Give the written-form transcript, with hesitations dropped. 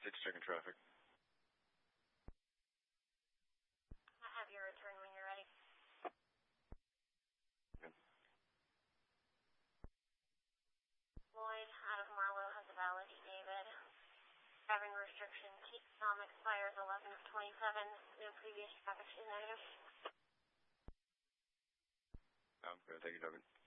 Stage checking traffic. I have your return when you're ready. Good. Lloyd, out of Marlowe, has a valid David. Driving restriction expires 11 of 27. No previous traffic items. Sounds good. Thank you, David.